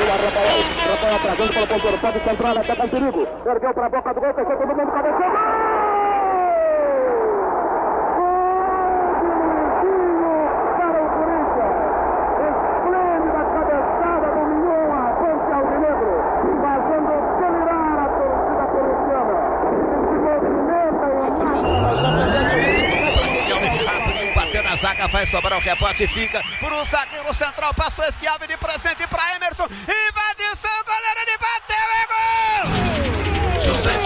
boa, Rafael atrasando pelo ponteiro, pode centrar, até com perigo. Ergueu para a boca do gol, fechou todo mundo, cabeceou. Para o Corinthians. Esplêndida cabeçada do Mignon, a ponte alvinegro, fazendo delirar a torcida corintiana. Se movimenta e nós somos rápido, bater na zaga, vai sobrar o rebote, fica por um zagueiro central, passou Schiavi de presente para Emerson, invadiu o goleiro, ele bateu, é gol! José